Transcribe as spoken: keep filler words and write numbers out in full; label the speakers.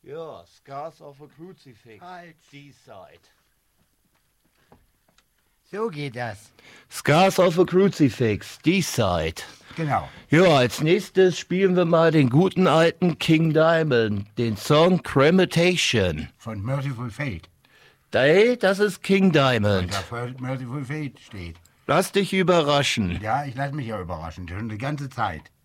Speaker 1: Ja, Scars of a Crucifix.
Speaker 2: Halt.
Speaker 1: Die Side.
Speaker 2: So geht das.
Speaker 1: Scars of a Crucifix, die Side.
Speaker 2: Genau.
Speaker 1: Ja, als nächstes spielen wir mal den guten alten King Diamond, den Song Crematation.
Speaker 2: Von Merciful Fate.
Speaker 1: Hey, das ist King Diamond.
Speaker 2: Da vor Merciful Fate steht.
Speaker 1: Lass dich überraschen.
Speaker 2: Ja, ich lasse mich ja überraschen. Schon die ganze Zeit.